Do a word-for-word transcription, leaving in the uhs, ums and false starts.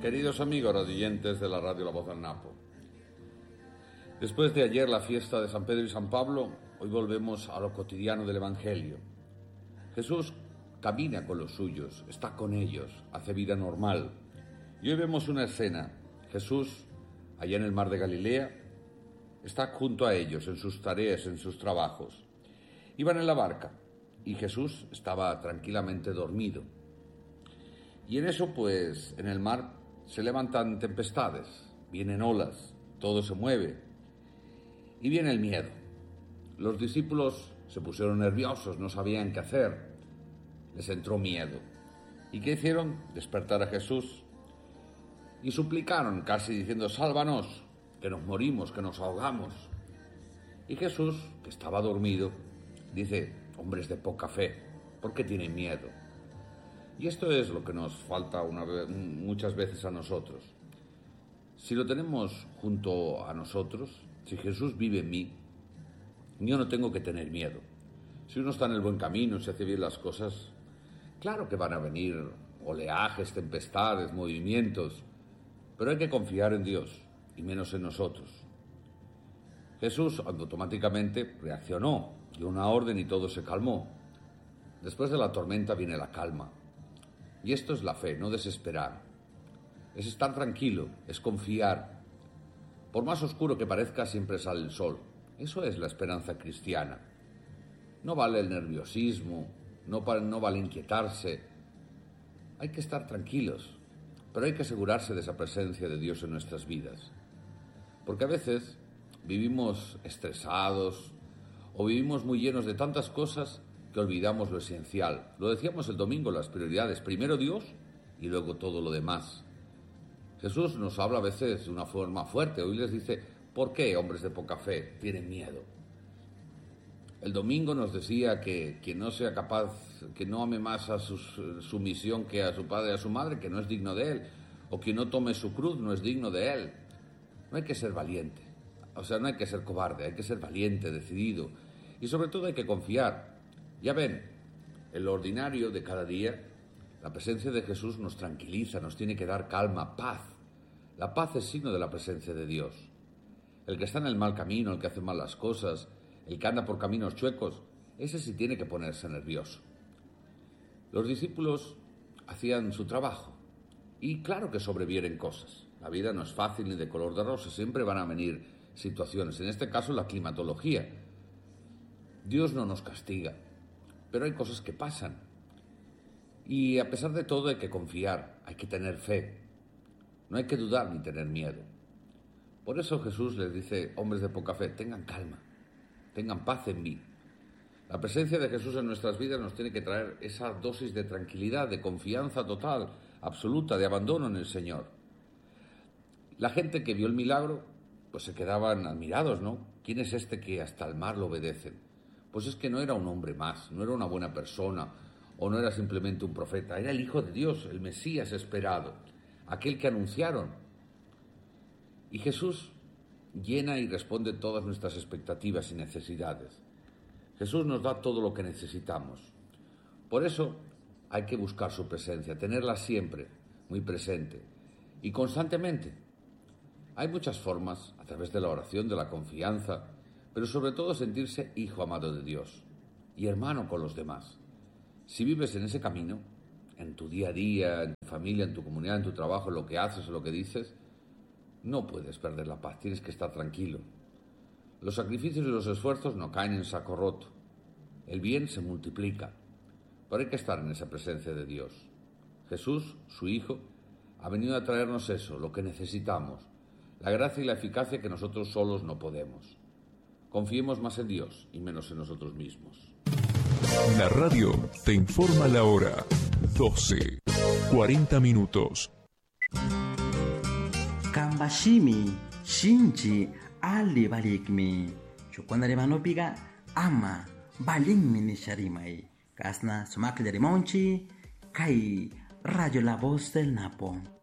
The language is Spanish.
Queridos amigos oyentes de la radio La Voz del Napo, después de ayer la fiesta de San Pedro y San Pablo, hoy volvemos a lo cotidiano del Evangelio. Jesús camina con los suyos, está con ellos, hace vida normal. Y hoy vemos una escena. Jesús, allá en el mar de Galilea, está junto a ellos en sus tareas, en sus trabajos. Iban en la barca y Jesús estaba tranquilamente dormido. Y en eso, pues, en el mar se levantan tempestades, vienen olas, todo se mueve y viene el miedo. Los discípulos se pusieron nerviosos, no sabían qué hacer, les entró miedo. ¿Y qué hicieron? Despertar a Jesús y suplicaron, casi diciendo: sálvanos, que nos morimos, que nos ahogamos. Y Jesús, que estaba dormido, dice: hombres de poca fe, ¿por qué tienen miedo? Y esto es lo que nos falta una vez, muchas veces a nosotros. Si lo tenemos junto a nosotros, si Jesús vive en mí, yo no tengo que tener miedo. Si uno está en el buen camino, se hace bien las cosas, claro que van a venir oleajes, tempestades, movimientos, pero hay que confiar en Dios y menos en nosotros. Jesús automáticamente reaccionó, dio una orden y todo se calmó. Después de la tormenta viene la calma. Y esto es la fe, no desesperar. Es estar tranquilo, es confiar. Por más oscuro que parezca, siempre sale el sol. Eso es la esperanza cristiana. No vale el nerviosismo, no, no vale inquietarse. Hay que estar tranquilos, pero hay que asegurarse de esa presencia de Dios en nuestras vidas. Porque a veces vivimos estresados o vivimos muy llenos de tantas cosas que olvidamos lo esencial. Lo decíamos el domingo, las prioridades. Primero Dios y luego todo lo demás. Jesús nos habla a veces de una forma fuerte. Hoy les dice: ¿por qué, hombres de poca fe, tienen miedo? El domingo nos decía que quien no sea capaz, que no ame más a su, su misión que a su padre y a su madre, que no es digno de él. O quien no tome su cruz no es digno de él. No hay que ser valiente. O sea, no hay que ser cobarde, hay que ser valiente, decidido. Y sobre todo hay que confiar. Ya ven, en lo ordinario de cada día, la presencia de Jesús nos tranquiliza, nos tiene que dar calma, paz. La paz es signo de la presencia de Dios. El que está en el mal camino, el que hace mal las cosas, el que anda por caminos chuecos, ese sí tiene que ponerse nervioso. Los discípulos hacían su trabajo y claro que sobrevienen cosas. La vida no es fácil ni de color de rosa, siempre van a venir situaciones. En este caso, la climatología. Dios no nos castiga, pero hay cosas que pasan. Y a pesar de todo hay que confiar, hay que tener fe. No hay que dudar ni tener miedo. Por eso Jesús les dice: hombres de poca fe, tengan calma, tengan paz en mí. La presencia de Jesús en nuestras vidas nos tiene que traer esa dosis de tranquilidad, de confianza total, absoluta, de abandono en el Señor. La gente que vio el milagro, pues se quedaban admirados, ¿no? ¿Quién es este que hasta el mar lo obedecen? Pues es que no era un hombre más, no era una buena persona, o no era simplemente un profeta, era el Hijo de Dios, el Mesías esperado, aquel que anunciaron. Y Jesús llena y responde todas nuestras expectativas y necesidades. Jesús nos da todo lo que necesitamos. Por eso hay que buscar su presencia, tenerla siempre muy presente y constantemente. Hay muchas formas, a través de la oración, de la confianza, pero sobre todo sentirse hijo amado de Dios y hermano con los demás. Si vives en ese camino, en tu día a día, en tu familia, en tu comunidad, en tu trabajo, en lo que haces o lo que dices, no puedes perder la paz, tienes que estar tranquilo. Los sacrificios y los esfuerzos no caen en saco roto. El bien se multiplica, pero hay que estar en esa presencia de Dios. Jesús, su Hijo, ha venido a traernos eso, lo que necesitamos, la gracia y la eficacia que nosotros solos no podemos. Confiemos más en Dios y menos en nosotros mismos. La radio te informa la hora. doce, cuarenta minutos. Kambashimi, Shinchi, Ali Balikmi. Chukwandari Manopiga, Ama, Balikmi Nisharimai. Kasna Sumak Monchi, Kai, Radio La Voz del Napo.